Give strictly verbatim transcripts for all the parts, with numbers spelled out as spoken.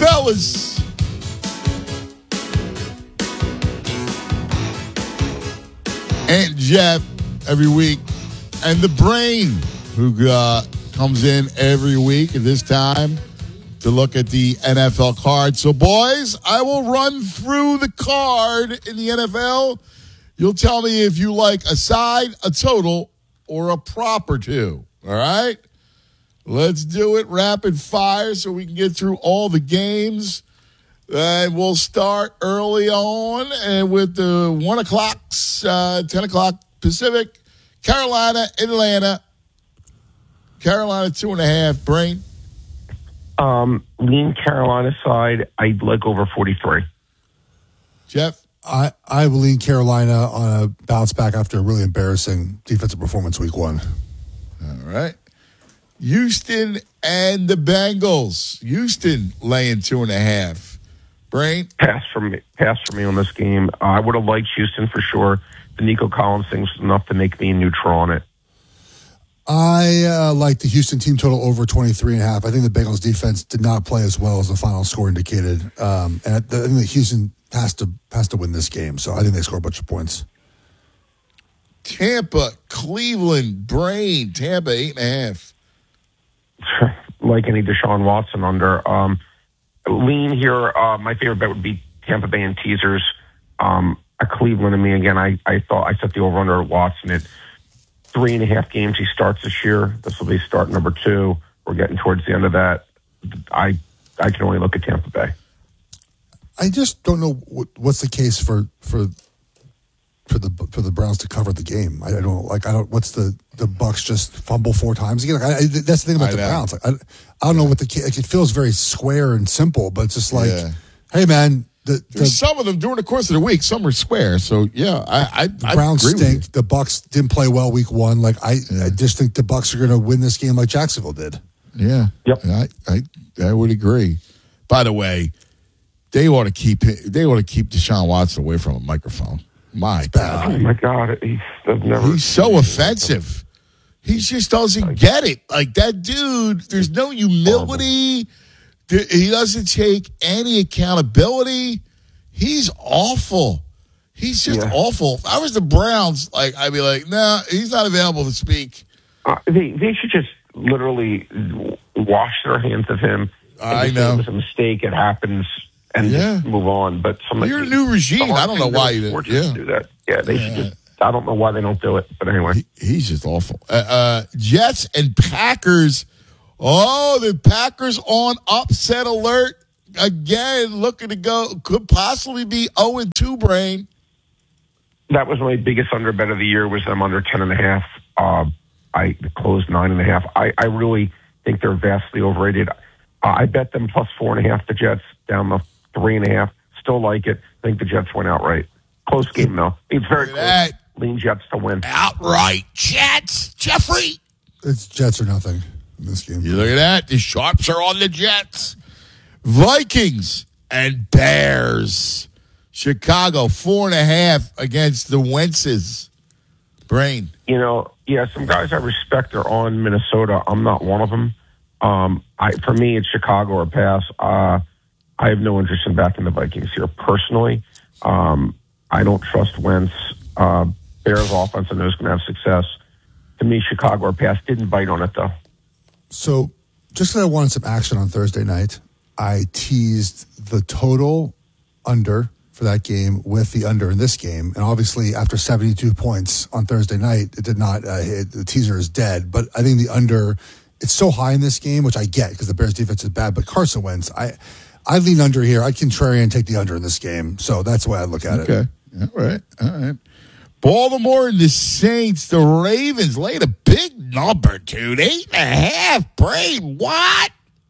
fellas. And Jeff every week. And the brain who uh, comes in every week at this time to look at the N F L card. So, boys, I will run through the card in the N F L. You'll tell me if you like a side, a total, or a prop or two. All right? Let's do it rapid fire so we can get through all the games. And we'll start early on and with the one o'clocks, uh, ten o'clock Pacific. Carolina, Atlanta. Carolina, two and a half. Brain? Um, lean Carolina side, I'd like over forty-three. Jeff? I, I will lean Carolina on a bounce back after a really embarrassing defensive performance week one. All right. Houston and the Bengals. Houston laying two and a half. Brain? Pass for me. Pass for me on this game. Uh, I would have liked Houston for sure. The Nico Collins thing was enough to make me neutral on it. I uh, like the Houston team total over twenty-three and a half. I think the Bengals defense did not play as well as the final score indicated. Um, and I think that Houston has to has to win this game. So I think they score a bunch of points. Tampa, Cleveland, Brain. Tampa, eight and a half. Like any Deshaun Watson under. Um, lean here. Uh, my favorite bet would be Tampa Bay and teasers. Um, a Cleveland and me again. I, I thought I set the over under Watson at three and a half games he starts this year. This will be start number two. We're getting towards the end of that. I I can only look at Tampa Bay. I just don't know what, what's the case for for for the for the Browns to cover the game. I, I don't like. I don't. What's the the Bucks just fumble four times again? Like, I, I, that's the thing about I the know. Browns. Like, I, I don't know what the like, it feels very square and simple, but it's just like, Yeah. hey man, the, the There's some of them during the course of the week. Some are square. So, yeah, I, I, the I Browns agree with you. stink. The Bucks didn't play well week one. Like I, Yeah. I just think the Bucks are going to win this game like Jacksonville did. Yeah. Yep. I, I I would agree. By the way, they ought to keep they ought to keep Deshaun Watson away from a microphone. My God. Oh my God, he's I've never. He's so offensive. He just doesn't get it. Like that dude, there's no humility. There- He doesn't take any accountability. He's awful. He's just Yeah. awful. If I was the Browns, like I'd be like, nah, he's not available to speak. Uh, they they should just literally wash their hands of him. and I just say know. it was a mistake. It happens, and Yeah. just move on. But some You're a new regime. I don't know why you you did- yeah. do that. Yeah, they should just. I don't know why they don't do it, but anyway. He, he's just awful. Uh, uh, Jets and Packers. Oh, the Packers on upset alert again. Looking to go, could possibly be oh and two. Brain. That was my biggest under bet of the year. Was them under ten and a half. Uh, I closed nine and a half. I, I really think they're vastly overrated. Uh, I bet them plus four and a half. The Jets down the three and a half. Still like it. I think the Jets went outright. Close game though. It's very Look at close. Lean Jets to win. Outright Jets. Jeffrey. It's Jets or nothing in this game. You look at that. The sharps are on the Jets. Vikings and Bears. Chicago four and a half against the Wentzes. Brain. You know, yeah, some guys I respect are on Minnesota. I'm not one of them. Um, I for me, it's Chicago or pass. Uh, I have no interest in backing the Vikings here personally. Um, I don't trust Wentz. Uh, Bears offense, I know is going to have success. To me, Chicago or pass. Didn't bite on it though. So just because I wanted some action on Thursday night, I teased the total under for that game with the under in this game. And obviously, after seventy-two points on Thursday night, it did not uh, hit. The teaser is dead. But I think the under, it's so high in this game, which I get because the Bears defense is bad. But Carson Wentz, I, I lean under here. I contrarian take the under in this game. So that's the way I look at it. Okay. All right. All right. Baltimore and the Saints, the Ravens laid a big number, dude. Eight and a half. Brain. What?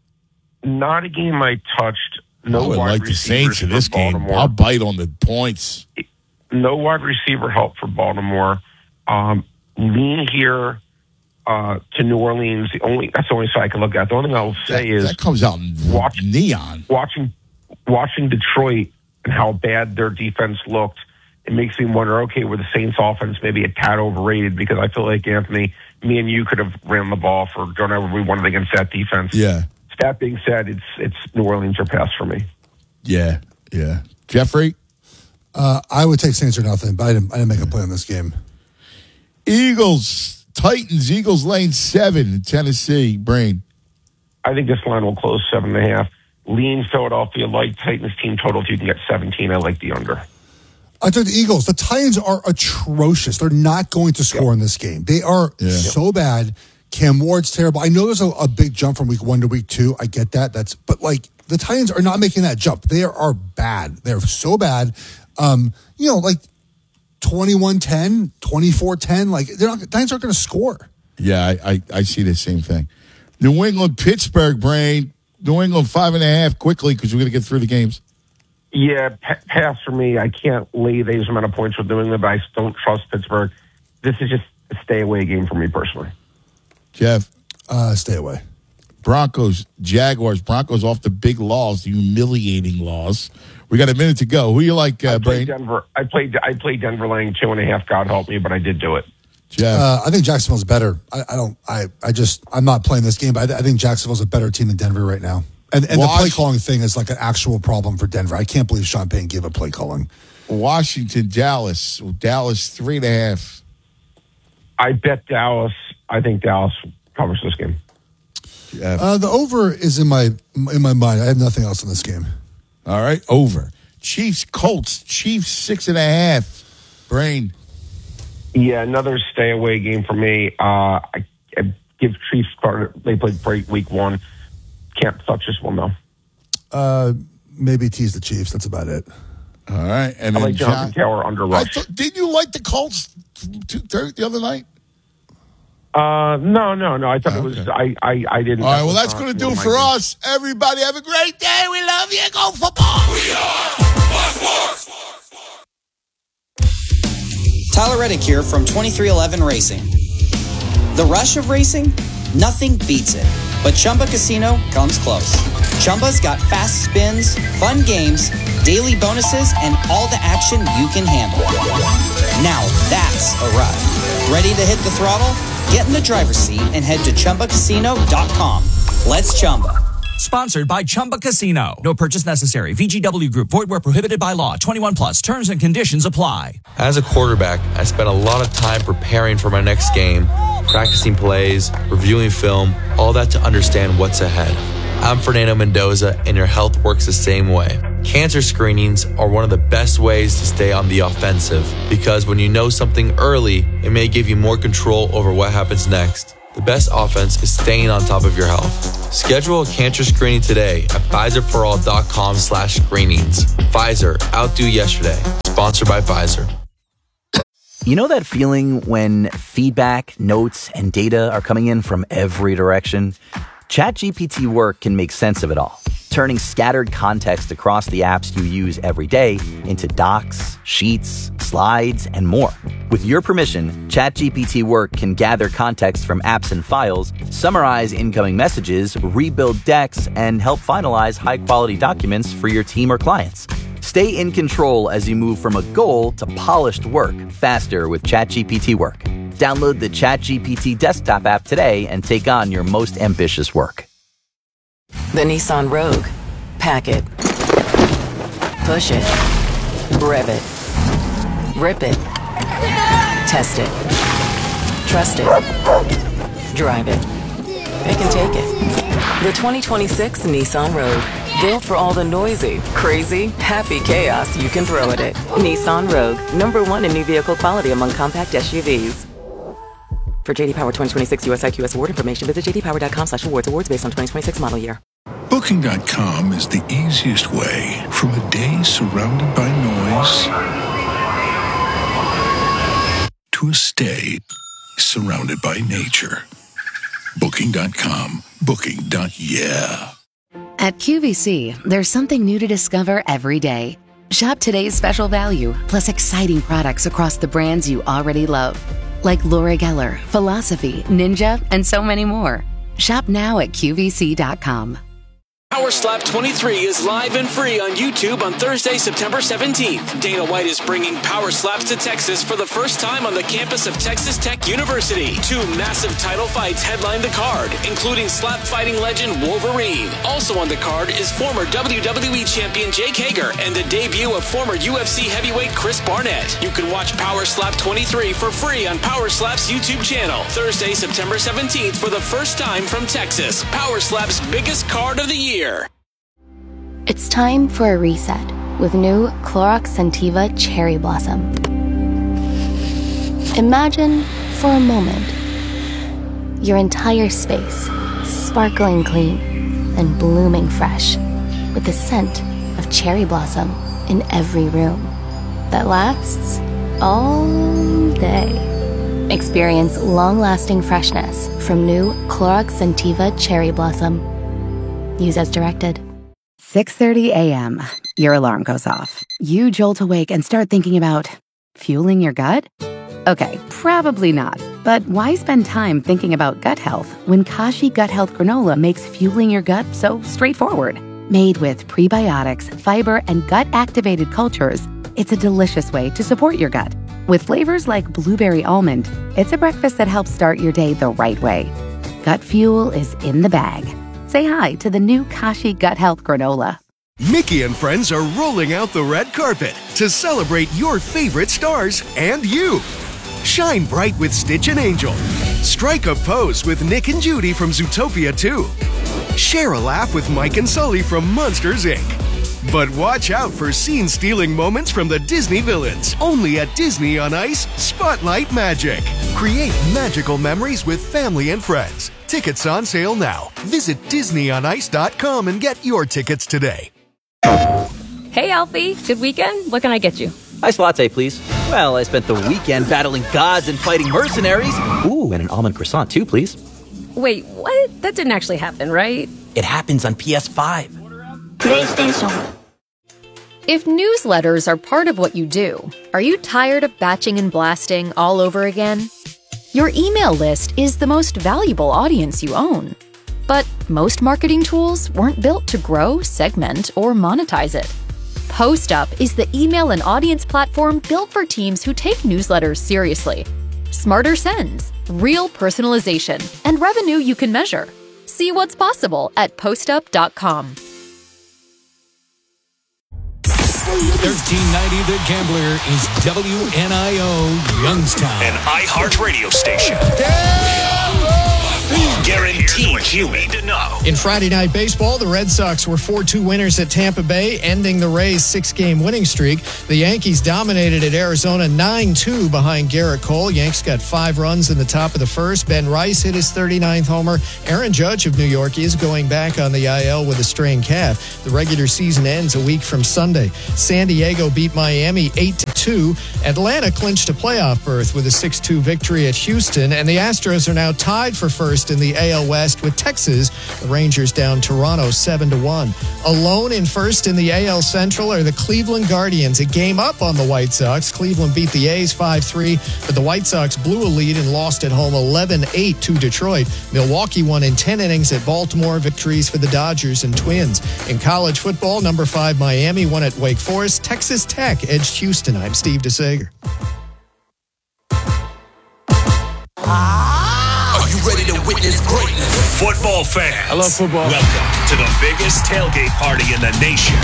Not a game I touched. No I would wide like the Saints receivers in this for game. Baltimore. I'll bite on the points. No wide receiver help for Baltimore. Um, lean here uh, to New Orleans. The only that's the only side I can look at. The only thing I'll say That, is that comes out in watch- neon. watching watching Detroit and how bad their defense looked. It makes me wonder. Okay, were the Saints' offense maybe a tad overrated? Because I feel like Anthony, me and you could have ran the ball for don't ever we wanted against that defense. Yeah. That being said, it's it's New Orleans or pass for me. Yeah, yeah. Jeffrey? Uh, I would take Saints or nothing, but I didn't, I didn't make a play on this game. Eagles, Titans, Eagles lane seven in Tennessee. Brain. I think this line will close seven and a half. Lean Philadelphia, like Titans team total. If you can get seventeen, I like the under. I took the Eagles. The Titans are atrocious. They're not going to score yeah. in this game. They are yeah. so bad. Cam Ward's terrible. I know there's a, a big jump from week one to week two. I get that. That's but like the Titans are not making that jump. They are bad. They're so bad. Um, you know, like twenty-one ten, twenty-four ten. Like they're not. The Titans aren't going to score. Yeah, I, I I see the same thing. New England, Pittsburgh, Brain. New England five and a half quickly because we're going to get through the games. Yeah, pa- pass for me. I can't lay these amount of points with New England, but I don't trust Pittsburgh. This is just a stay away game for me personally. Jeff? Uh, stay away. Broncos, Jaguars. Broncos off the big loss, the humiliating loss. We got a minute to go. Who you like, uh, I played Brain? Denver. I played. I played Denver laying two and a half. God help me, but I did do it. Jeff? Uh, I think Jacksonville's better. I, I don't. I. I just. I'm not playing this game, but I, I think Jacksonville's a better team than Denver right now. And and Wash- the play calling thing is like an actual problem for Denver. I can't believe Sean Payton gave up play calling. Washington, Dallas. Dallas three and a half. I bet Dallas. I think Dallas covers this game. Jeff? Uh, the over is in my in my mind. I have nothing else in this game. All right, over. Chiefs, Colts. Chiefs six and a half. Brain. Yeah, another stay away game for me. Uh, I, I give Chiefs credit. They played great week one. Can't touch this one though. Uh, maybe tease the Chiefs. That's about it. All right, and I then like Jonathan John, Taylor under I rush. thought, did you like the Colts t- t- the other night? Uh, no, no, no. I thought Okay. it was. I, I, I didn't. All right, well, was that's not going to one do of it my for games. us. Everybody, have a great day. We love you. Go football. We are Tyler Reddick here from twenty-three eleven Racing. The rush of racing? Nothing beats it. But Chumba Casino comes close. Chumba's got fast spins, fun games, daily bonuses, and all the action you can handle. Now that's a ride. Ready to hit the throttle? Get in the driver's seat and head to Chumba Casino dot com. Let's Chumba. Sponsored by Chumba Casino. No purchase necessary. V G W Group. Void where prohibited by law. twenty-one plus. Terms and conditions apply. As a quarterback, I spent a lot of time preparing for my next game, practicing plays, reviewing film, all that to understand what's ahead. I'm Fernando Mendoza, and your health works the same way. Cancer screenings are one of the best ways to stay on the offensive because when you know something early, it may give you more control over what happens next. The best offense is staying on top of your health. Schedule a cancer screening today at Pfizer for all dot com slash screenings. Pfizer, outdo yesterday. Sponsored by Pfizer. You know that feeling when feedback, notes, and data are coming in from every direction? ChatGPT Work can make sense of it all, turning scattered context across the apps you use every day into docs, sheets, slides, and more. With your permission, ChatGPT Work can gather context from apps and files, summarize incoming messages, rebuild decks, and help finalize high-quality documents for your team or clients. Stay in control as you move from a goal to polished work faster with ChatGPT Work. Download the ChatGPT desktop app today and take on your most ambitious work. The Nissan Rogue. Pack it. Push it. Rev it. Rip it. Test it. Trust it. Drive it. It can take it. The twenty twenty-six Nissan Rogue. Built for all the noisy, crazy, happy chaos you can throw at it. Nissan Rogue. Number one in new vehicle quality among compact S U Vs. For J D Power twenty twenty-six U S I Q S award information, visit j d power dot com slash awards. Awards based on twenty twenty-six model year. Booking dot com is the easiest way from a day surrounded by noise to a stay surrounded by nature. Booking dot com. Booking. Yeah. At Q V C, there's something new to discover every day. Shop today's special value, plus exciting products across the brands you already love. Like Laura Geller, Philosophy, Ninja, and so many more. Shop now at Q V C dot com. Power Slap twenty-three is live and free on YouTube on Thursday, September seventeenth. Dana White is bringing Power Slaps to Texas for the first time on the campus of Texas Tech University. Two massive title fights headline the card, including slap fighting legend Wolverine. Also on the card is former W W E champion Jake Hager and the debut of former U F C heavyweight Chris Barnett. You can watch Power Slap twenty-three for free on Power Slap's YouTube channel Thursday, September seventeenth for the first time from Texas. Power Slap's biggest card of the year. It's time for a reset with new Clorox Scentiva Cherry Blossom. Imagine, for a moment, your entire space sparkling clean and blooming fresh with the scent of cherry blossom in every room that lasts all day. Experience long-lasting freshness from new Clorox Scentiva Cherry Blossom. Use as directed. six thirty a.m. Your alarm goes off. You jolt awake and start thinking about fueling your gut? Okay, probably not. But why spend time thinking about gut health when Kashi Gut Health Granola makes fueling your gut so straightforward? Made with prebiotics, fiber, and gut-activated cultures, it's a delicious way to support your gut. With flavors like blueberry almond, it's a breakfast that helps start your day the right way. Gut fuel is in the bag. Say hi to the new Kashi Gut Health Granola. Mickey and friends are rolling out the red carpet to celebrate your favorite stars and you. Shine bright with Stitch and Angel. Strike a pose with Nick and Judy from Zootopia two. Share a laugh with Mike and Sully from Monsters, Incorporated. But watch out for scene-stealing moments from the Disney villains. Only at Disney on Ice, Spotlight Magic. Create magical memories with family and friends. Tickets on sale now. Visit Disney on Ice dot com and get your tickets today. Hey, Alfie. Good weekend? What can I get you? Iced latte, please. Well, I spent the weekend battling gods and fighting mercenaries. Ooh, and an almond croissant, too, please. Wait, what? That didn't actually happen, right? It happens on P S five. PlayStation. If newsletters are part of what you do, are you tired of batching and blasting all over again? Your email list is the most valuable audience you own. But most marketing tools weren't built to grow, segment, or monetize it. PostUp is the email and audience platform built for teams who take newsletters seriously. Smarter sends, real personalization, and revenue you can measure. See what's possible at postup dot com. thirteen ninety The Gambler is W N I O Youngstown, an iHeart radio station. Guaranteed you need to know. In Friday Night Baseball, the Red Sox were four two winners at Tampa Bay, ending the Rays' six-game winning streak. The Yankees dominated at Arizona nine two behind Garrett Cole. Yanks got five runs in the top of the first. Ben Rice hit his thirty-ninth homer. Aaron Judge of New York is going back on the I L with a strained calf. The regular season ends a week from Sunday. San Diego beat Miami eight to two. Atlanta clinched a playoff berth with a six two victory at Houston, and the Astros are now tied for first in the A L West with Texas. The Rangers down Toronto seven to one. Alone in first in the A L Central are the Cleveland Guardians, a game up on the White Sox. Cleveland beat the A's five three, but the White Sox blew a lead and lost at home eleven eight to Detroit. Milwaukee won in ten innings at Baltimore. Victories for the Dodgers and Twins. In college football, number five Miami won at Wake Forest. Texas Tech edged Houston. I'm Steve DeSager. Are you ready to witness greatness? Football fans. I love football. Welcome to the biggest tailgate party in the nation.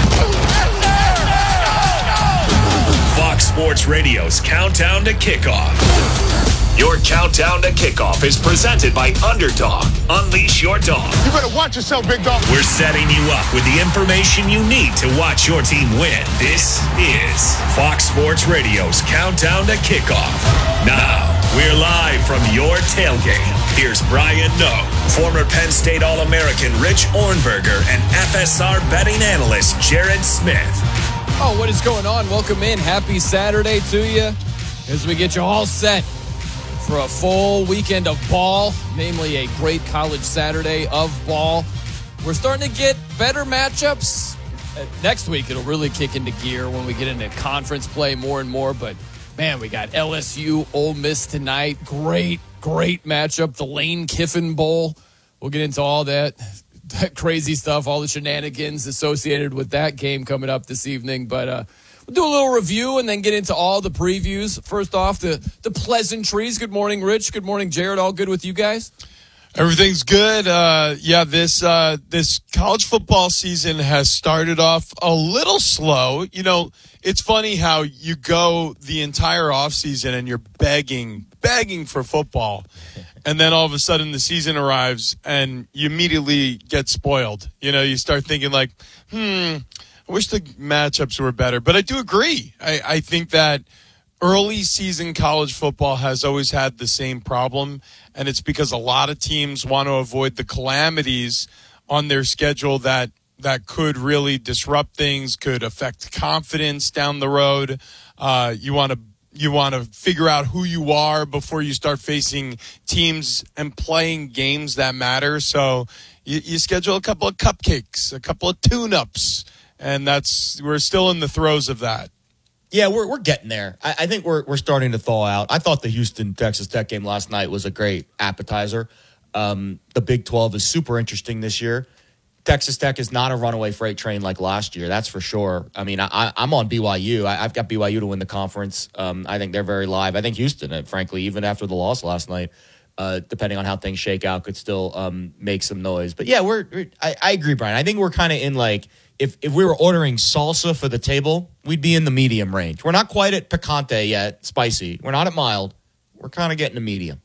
Fox Sports Radio's Countdown to Kickoff. Your Countdown to Kickoff is presented by Underdog. Unleash your dog. You better watch yourself, big dog. We're setting you up with the information you need to watch your team win. This is Fox Sports Radio's Countdown to Kickoff. Now, we're live from your tailgate. Here's Brian Noe, former Penn State All-American Rich Ornberger, and F S R betting analyst Jared Smith. Oh, what is going on? Welcome in. Happy Saturday to you as we get you all set for a full weekend of ball, namely a great college Saturday of ball. We're starting to get better matchups. Next week, it'll really kick into gear when we get into conference play more and more. But, man, we got L S U, Ole Miss tonight. Great, great matchup. The Lane Kiffin Bowl. We'll get into all that. that crazy stuff, all the shenanigans associated with that game coming up this evening. But uh, we'll do a little review and then get into all the previews. First off, the, the pleasantries. Good morning, Rich. Good morning, Jared. All good with you guys? Everything's good. Uh, yeah, this uh, this college football season has started off a little slow. You know, it's funny how you go the entire offseason and you're begging, begging for football. And then all of a sudden the season arrives and you immediately get spoiled. You know, you start thinking like, hmm, I wish the matchups were better. But I do agree. I, I think that early season college football has always had the same problem, and it's because a lot of teams want to avoid the calamities on their schedule that that could really disrupt things, could affect confidence down the road. Uh, you want to you want to figure out who you are before you start facing teams and playing games that matter. So you, you schedule a couple of cupcakes, a couple of tune-ups, and that's we're still in the throes of that. Yeah, we're we're getting there. I, I think we're we're starting to thaw out. I thought the Houston Texas Tech game last night was a great appetizer. Um, the Big twelve is super interesting this year. Texas Tech is not a runaway freight train like last year, that's for sure. I mean, I, I'm on B Y U. I, I've got B Y U to win the conference. Um, I think they're very live. I think Houston, frankly, even after the loss last night, uh, depending on how things shake out, could still um, make some noise. But yeah, we're. we're I, I agree, Brian. I think we're kind of in like. If if we were ordering salsa for the table, we'd be in the medium range. We're not quite at picante yet, spicy. We're not at mild. We're kind of getting to medium.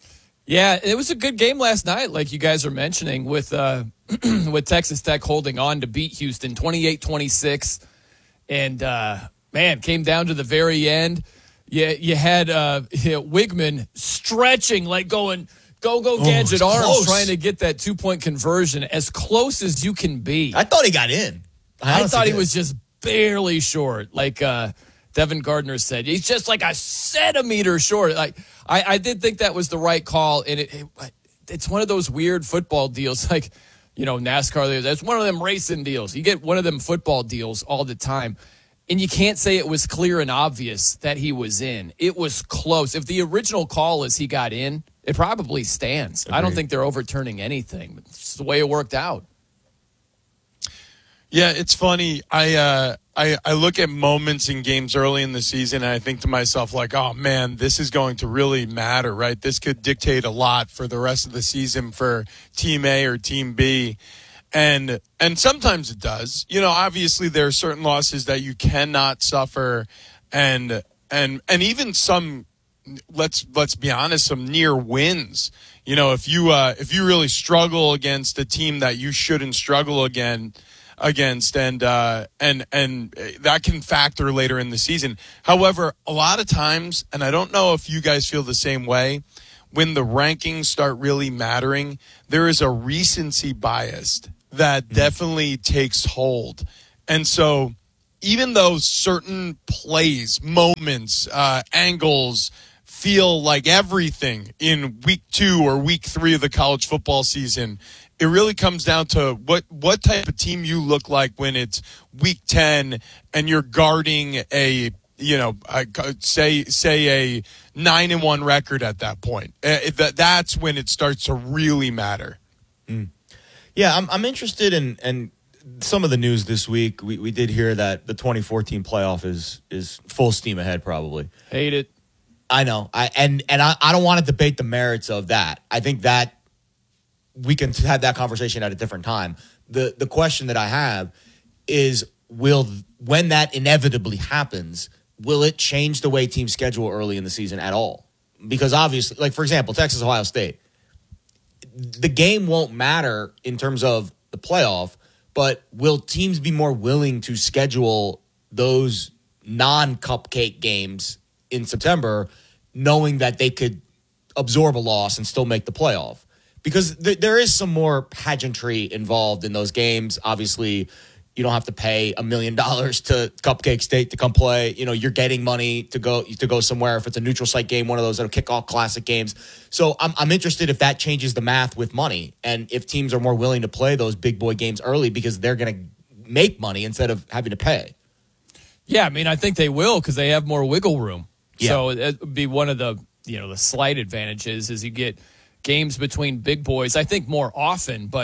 Yeah, it was a good game last night, like you guys are mentioning, with uh, with Texas Tech holding on to beat Houston twenty-eight twenty-six. And, uh, man, came down to the very end. You, you had uh, you know, Wigman stretching, like going – Go, go, gadget oh, arms close. Trying to get that two-point conversion as close as you can be. I thought he got in. I, I thought he did. was just barely short. Like uh, Devin Gardner said, he's just like a centimeter short. Like I, I did think that was the right call, and it, it it's one of those weird football deals. Like, you know, NASCAR, that's one of them racing deals. You get one of them football deals all the time. And you can't say it was clear and obvious that he was in. It was close. If the original call is he got in, it probably stands. Agreed. I don't think they're overturning anything. It's just the way it worked out. Yeah, it's funny. I uh, I I look at moments in games early in the season, and I think to myself, like, oh, man, this is going to really matter, right? This could dictate a lot for the rest of the season for Team A or Team B. And and sometimes it does. You know, obviously there are certain losses that you cannot suffer, and and and even some, let's let's be honest, some near wins. You know, if you uh, if you really struggle against a team that you shouldn't struggle again against, and uh, and and that can factor later in the season. However, a lot of times, and I don't know if you guys feel the same way, when the rankings start really mattering, there is a recency bias that definitely takes hold. And so even though certain plays, moments, uh, angles feel like everything in week two or week three of the college football season, it really comes down to what, what type of team you look like when it's week ten and you're guarding a, you know, a, say say a nine and one record at that point. Uh, that that's when it starts to really matter. Mm. Yeah, I'm I'm interested in and some of the news this week. We we did hear that the twenty fourteen playoff is is full steam ahead. Probably hate it. I know. I and and I, I don't want to debate the merits of that. I think that we can have that conversation at a different time. The the question that I have is, will when that inevitably happens, will it change the way teams schedule early in the season at all? Because obviously, like for example, Texas Ohio State, the game won't matter in terms of the playoff, but will teams be more willing to schedule those non-cupcake games in September, knowing that they could absorb a loss and still make the playoff? Because th- there is some more pageantry involved in those games. Obviously, you don't have to pay a million dollars to Cupcake State to come play. You know, you're getting money to go to go somewhere. If it's a neutral site game, one of those that'll kick off classic games. So I'm I'm interested if that changes the math with money, and if teams are more willing to play those big boy games early because they're going to make money instead of having to pay. Yeah, I mean, I think they will because they have more wiggle room. Yeah. So it would be one of the you know the slight advantages is you get games between big boys. I think more often, but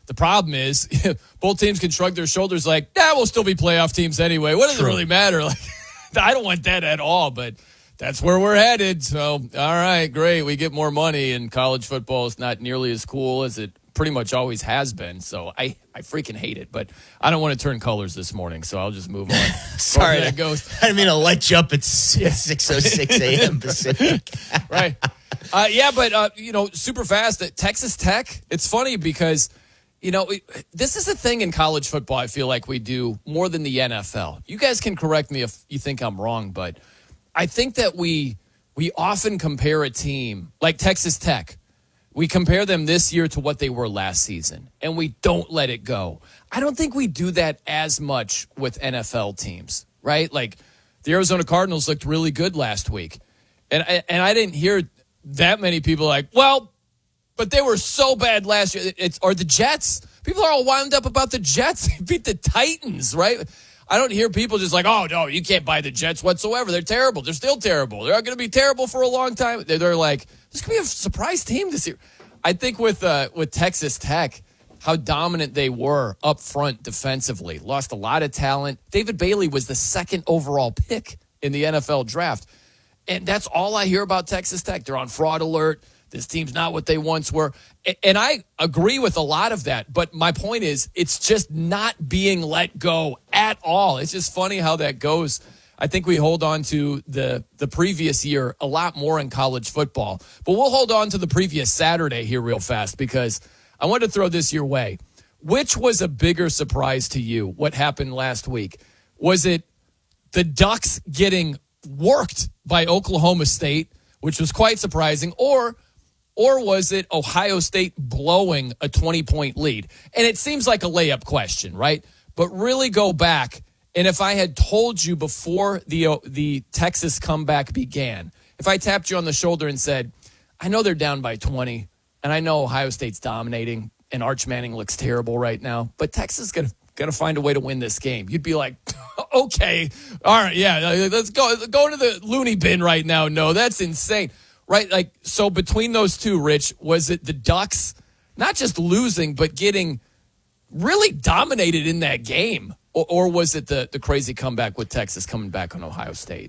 The problem is both teams can shrug their shoulders like, yeah, we'll still be playoff teams anyway. What does True. it really matter? Like, I don't want that at all, but that's where we're headed. So, all right, great. We get more money, and college football is not nearly as cool as it pretty much always has been. So I, I freaking hate it, but I don't want to turn colors this morning, so I'll just move on. Sorry. That goes. I didn't mean to light you up at six oh six a.m. Pacific. Right. Uh, yeah, but, uh, you know, super fast at Texas Tech, it's funny because, you know, this is a thing in college football I feel like we do more than the N F L. You guys can correct me if you think I'm wrong, but I think that we we often compare a team like Texas Tech. We compare them this year to what they were last season, and we don't let it go. I don't think we do that as much with N F L teams, right? Like the Arizona Cardinals looked really good last week, and I, and I didn't hear that many people like, well, but they were so bad last year. It's or the Jets. People are all wound up about the Jets. They beat the Titans, right? I don't hear people just like, oh, no, you can't buy the Jets whatsoever. They're terrible. They're still terrible. They're going to be terrible for a long time. They're, they're like, this could be a surprise team this year. I think with uh, with Texas Tech, how dominant they were up front defensively. Lost a lot of talent. David Bailey was the second overall pick in the N F L draft. And that's all I hear about Texas Tech. They're on fraud alert. This team's not what they once were. And I agree with a lot of that. But my point is, it's just not being let go at all. It's just funny how that goes. I think we hold on to the, the previous year a lot more in college football. But we'll hold on to the previous Saturday here real fast because I want to throw this your way. Which was a bigger surprise to you, what happened last week? Was it the Ducks getting worked by Oklahoma State, which was quite surprising, or or was it Ohio State blowing a twenty-point lead? And it seems like a layup question, right? But really go back, and if I had told you before the uh, the Texas comeback began, if I tapped you on the shoulder and said, I know they're down by twenty, and I know Ohio State's dominating, and Arch Manning looks terrible right now, but Texas is going to going to find a way to win this game. You'd be like, okay, all right, yeah, let's go go to the loony bin right now. No, that's insane, right? Like, so between those two, Rich, was it the Ducks not just losing, but getting really dominated in that game? Or, or was it the, the crazy comeback with Texas coming back on Ohio State?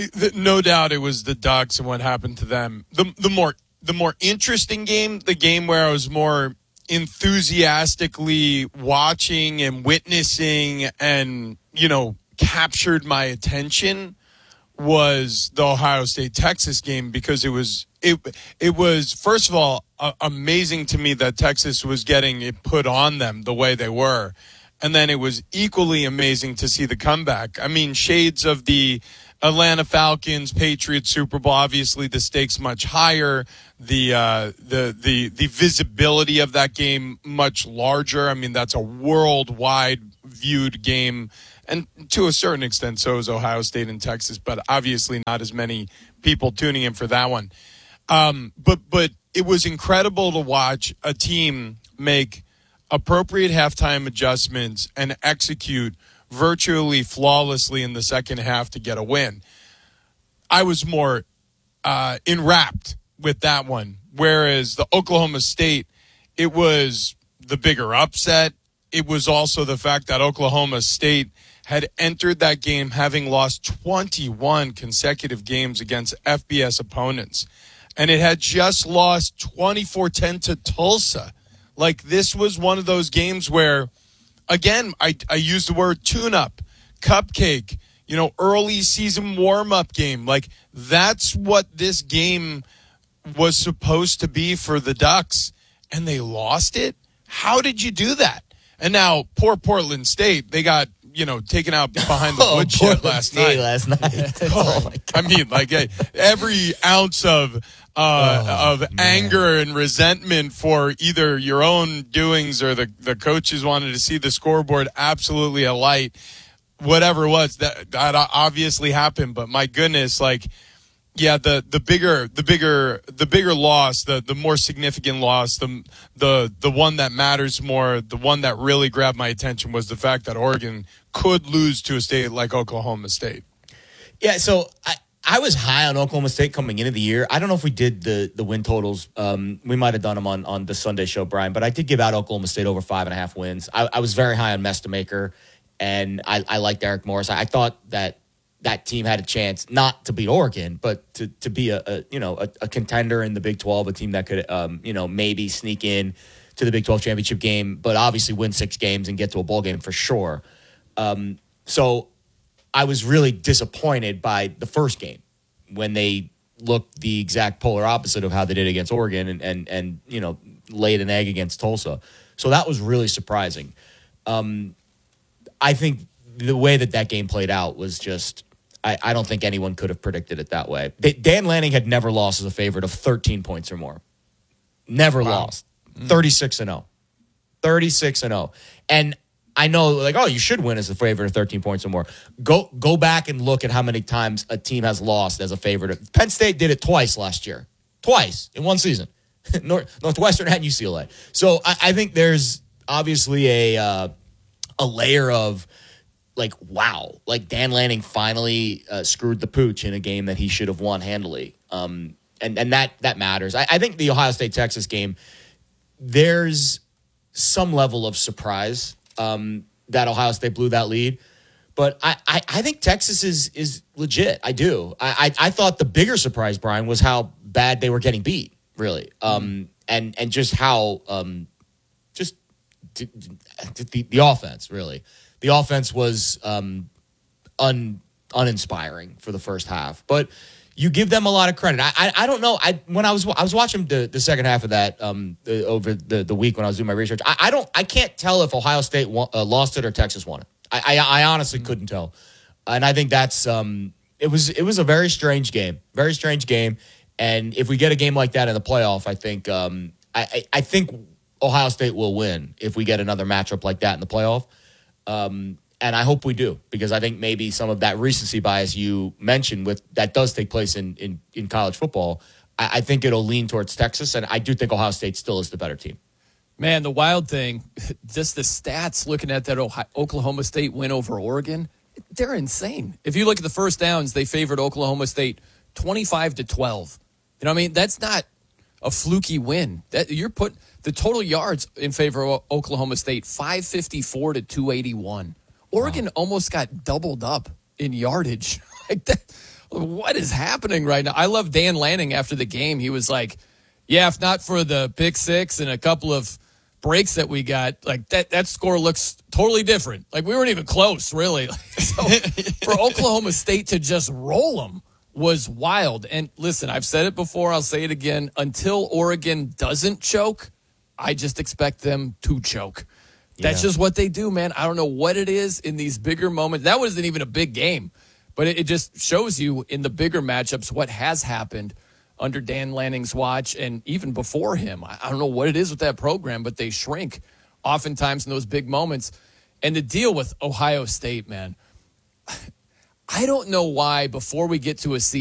No doubt it was the Ducks and what happened to them. The, the more the more interesting game, the game where I was more enthusiastically watching and witnessing and, you know, captured my attention was the Ohio State-Texas game because it was, it it was, first of all, uh, amazing to me that Texas was getting it put on them the way they were. And then it was equally amazing to see the comeback. I mean, shades of the Atlanta Falcons, Patriots Super Bowl. Obviously, the stakes much higher. The uh, the the the visibility of that game much larger. I mean, that's a worldwide viewed game, and to a certain extent, so is Ohio State and Texas. But obviously, not as many people tuning in for that one. Um, but but it was incredible to watch a team make appropriate halftime adjustments and execute virtually flawlessly in the second half to get a win. I was more uh, enwrapped with that one, whereas the Oklahoma State, it was the bigger upset. It was also the fact that Oklahoma State had entered that game having lost twenty-one consecutive games against F B S opponents, and it had just lost twenty-four ten to Tulsa. Like, this was one of those games where, again, I, I use the word tune-up, cupcake, you know, early season warm-up game. Like, that's what this game was supposed to be for the Ducks, and they lost it? How did you do that? And now, poor Portland State, they got, you know, taken out behind the oh, woodshed last State night. last night. oh, my God. I mean, like, every ounce of uh, oh, of man. anger and resentment for either your own doings or the, the coaches wanted to see the scoreboard absolutely alight. Whatever it was, that, that obviously happened. But my goodness, like, yeah, the, the bigger the bigger the bigger loss, the, the more significant loss, the the the one that matters more, the one that really grabbed my attention was the fact that Oregon could lose to a state like Oklahoma State. Yeah, so I, I was high on Oklahoma State coming into the year. I don't know if we did the the win totals. Um, we might have done them on, on the Sunday show, Brian, but I did give out Oklahoma State over five and a half wins. I, I was very high on Mestamaker, and I, I liked Derek Morris. I, I thought that that team had a chance not to beat Oregon, but to to be a, a you know a, a contender in the Big twelve, a team that could um, you know maybe sneak in to the Big twelve championship game, but obviously win six games and get to a bowl game for sure. Um, so. I was really disappointed by the first game when they looked the exact polar opposite of how they did against Oregon and, and, and you know, laid an egg against Tulsa. So that was really surprising. Um, I think the way that that game played out was just, I, I don't think anyone could have predicted it that way. They, Dan Lanning had never lost as a favorite of thirteen points or more. Never wow. lost. thirty-six and oh. thirty-six and oh. And I know, like, oh, you should win as a favorite of thirteen points or more. Go go back and look at how many times a team has lost as a favorite. Penn State did it twice last year. Twice in one season. North, Northwestern and U C L A. So I, I think there's obviously a uh, a layer of, like, wow. Like, Dan Lanning finally uh, screwed the pooch in a game that he should have won handily. Um, and, and that, that matters. I, I think the Ohio State-Texas game, there's some level of surprise Um, that Ohio State blew that lead. But I, I, I think Texas is is legit. I do. I, I I thought the bigger surprise, Brian, was how bad they were getting beat, really. Um, mm-hmm. and, and just how um, just d- d- the, the offense, really. The offense was um, un, uninspiring for the first half. But you give them a lot of credit. I I, I don't know. I when I was I was watching the, the second half of that um the, over the, the week when I was doing my research. I, I don't I can't tell if Ohio State won, uh, lost it or Texas won it. I I, I honestly mm-hmm. couldn't tell, and I think that's um it was it was a very strange game, very strange game. And if we get a game like that in the playoff, I think um I I, I think Ohio State will win if we get another matchup like that in the playoff. Um. And I hope we do, because I think maybe some of that recency bias you mentioned with that does take place in in, in college football. I, I think it'll lean towards Texas, and I do think Ohio State still is the better team. Man, the wild thing, just the stats looking at that Ohio, Oklahoma State win over Oregon, they're insane. If you look at the first downs, they favored Oklahoma State twenty-five to twelve. You know what I mean? That's not a fluky win. That you're put the total yards in favor of Oklahoma State five fifty-four to two eighty-one. Oregon wow. almost got doubled up in yardage. Like that, what is happening right now? I love Dan Lanning after the game. He was like, yeah, if not for the pick six and a couple of breaks that we got, like that, that score looks totally different. Like we weren't even close, really. So for Oklahoma State to just roll them was wild. And listen, I've said it before. I'll say it again. Until Oregon doesn't choke, I just expect them to choke. That's yeah. just what they do, man. I don't know what it is in these bigger moments. That wasn't even a big game, but it, it just shows you in the bigger matchups what has happened under Dan Lanning's watch and even before him. I, I don't know what it is with that program, but they shrink oftentimes in those big moments. And the deal with Ohio State, man, I don't know why before we get to a season,